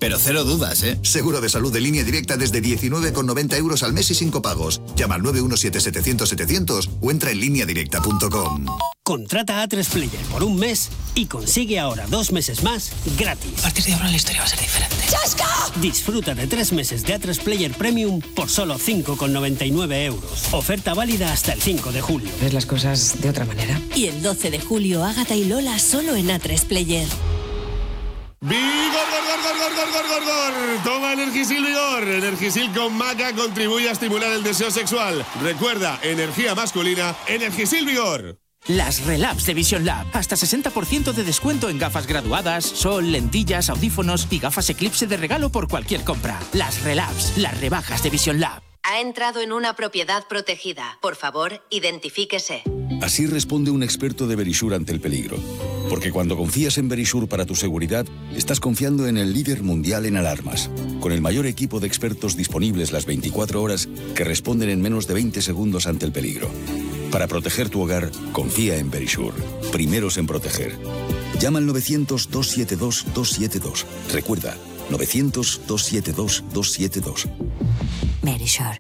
Pero cero dudas, ¿eh? Seguro de salud de Línea Directa desde 19,90 euros al mes y sin copagos. Llama al 917-700-700 o entra en lineadirecta.com. Contrata A3 Player por un mes y consigue ahora 2 meses más gratis. A partir de ahora la historia va a ser diferente. ¡Chasca! Disfruta de 3 meses de A3 Player Premium por solo 5,99 euros. Oferta válida hasta el 5 de julio. Ves las cosas de otra manera. Y el 12 de julio, Ágata y Lola solo en A3 Player. ¡Vigor, gor! Toma Energisil Vigor. Energisil con maca contribuye a estimular el deseo sexual. Recuerda, energía masculina, Energisil Vigor. Las Relabs de Vision Lab. Hasta 60% de descuento en gafas graduadas, sol, lentillas, audífonos y gafas Eclipse de regalo por cualquier compra. Las Relabs, las rebajas de Vision Lab. Ha entrado en una propiedad protegida. Por favor, identifíquese. Así responde un experto de Verisure ante el peligro. Porque cuando confías en Verisure para tu seguridad, estás confiando en el líder mundial en alarmas, con el mayor equipo de expertos disponibles las 24 horas que responden en menos de 20 segundos ante el peligro. Para proteger tu hogar, confía en Verisure. Primeros en proteger. Llama al 900-272-272. Recuerda, 900-272-272. Verisure.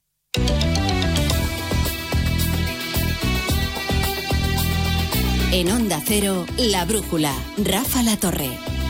En Onda Cero, La Brújula, Rafa La Torre.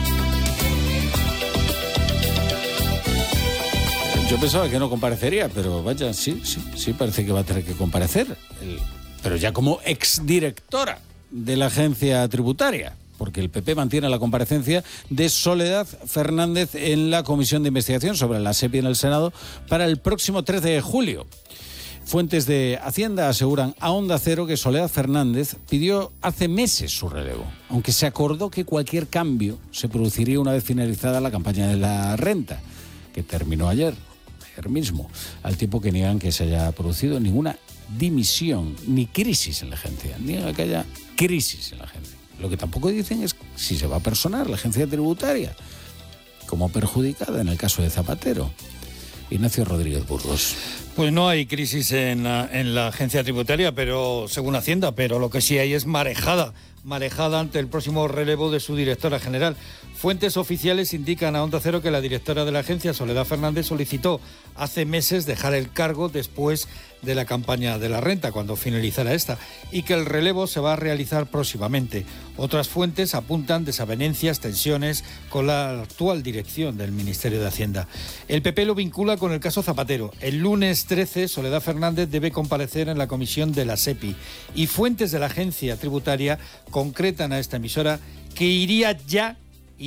Yo pensaba que no comparecería, pero vaya, sí, parece que va a tener que comparecer. Pero ya como exdirectora de la agencia tributaria, porque el PP mantiene la comparecencia de Soledad Fernández en la Comisión de Investigación sobre la SEPI en el Senado para el próximo 13 de julio. Fuentes de Hacienda aseguran a Onda Cero que Soledad Fernández pidió hace meses su relevo, aunque se acordó que cualquier cambio se produciría una vez finalizada la campaña de la renta, que terminó ayer mismo, al tiempo que niegan que se haya producido ninguna dimisión ni crisis en la agencia, niegan que haya crisis en la agencia. Lo que tampoco dicen es si se va a personar la agencia tributaria como perjudicada en el caso de Zapatero. Ignacio Rodríguez Burgos. Pues no hay crisis en la agencia tributaria, pero según Hacienda, pero lo que sí hay es marejada ante el próximo relevo de su directora general. Fuentes oficiales indican a Onda Cero que la directora de la agencia, Soledad Fernández, solicitó hace meses dejar el cargo después de la campaña de la renta, cuando finalizara esta, y que el relevo se va a realizar próximamente. Otras fuentes apuntan desavenencias, tensiones con la actual dirección del Ministerio de Hacienda. El PP lo vincula con el caso Zapatero. El lunes 13, Soledad Fernández debe comparecer en la comisión de la SEPI, y fuentes de la agencia tributaria concretan a esta emisora que iría ya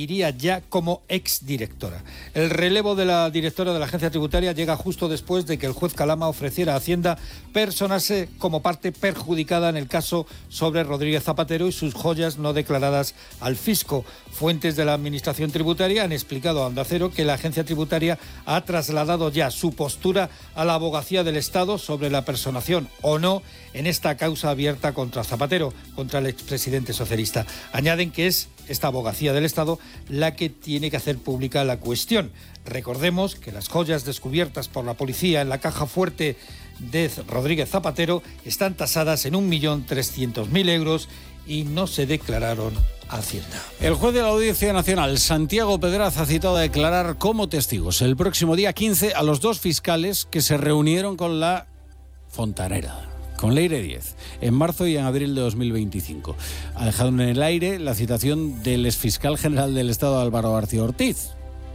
como exdirectora. El relevo de la directora de la agencia tributaria llega justo después de que el juez Calama ofreciera a Hacienda personarse como parte perjudicada en el caso sobre Rodríguez Zapatero y sus joyas no declaradas al fisco. Fuentes de la administración tributaria han explicado a Onda Cero que la agencia tributaria ha trasladado ya su postura a la abogacía del Estado sobre la personación o no en esta causa abierta contra Zapatero, contra el expresidente socialista. Añaden que es esta abogacía del Estado la que tiene que hacer pública la cuestión. Recordemos que las joyas descubiertas por la policía en la caja fuerte de Rodríguez Zapatero están tasadas en 1.300.000 euros y no se declararon a Hacienda. El juez de la Audiencia Nacional, Santiago Pedraz, ha citado a declarar como testigos el próximo día 15 a los 2 fiscales que se reunieron con la fontanera, con Leire Díez, en marzo y en abril de 2025. Ha dejado en el aire la citación del exfiscal general del Estado, Álvaro García Ortiz.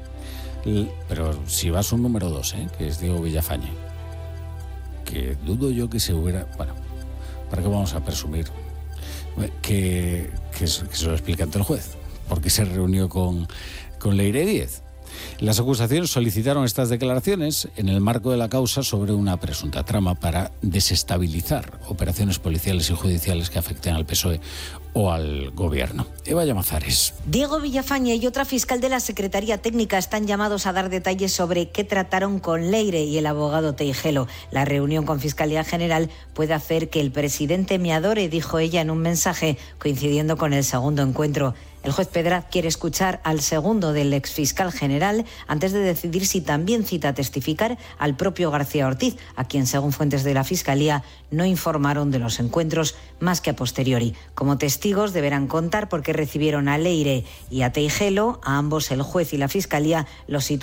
Pero si va su número 2, que es Diego Villafañe, que dudo yo que se hubiera... Bueno, ¿para qué vamos a presumir? Que se lo explique ante el juez. ¿Por qué se reunió con Leire Díez? Las acusaciones solicitaron estas declaraciones en el marco de la causa sobre una presunta trama para desestabilizar operaciones policiales y judiciales que afecten al PSOE o al gobierno. Eva Llamazares. Diego Villafañe y otra fiscal de la Secretaría Técnica están llamados a dar detalles sobre qué trataron con Leire y el abogado Teijelo. La reunión con Fiscalía General puede hacer que el presidente me adore, dijo ella en un mensaje, coincidiendo con el segundo encuentro. El juez Pedraz quiere escuchar al segundo del exfiscal general antes de decidir si también cita a testificar al propio García Ortiz, a quien, según fuentes de la Fiscalía, no informaron de los encuentros más que a posteriori. Como testigos deberán contar por qué recibieron a Leire y a Teijelo. A ambos el juez y la Fiscalía los sitúan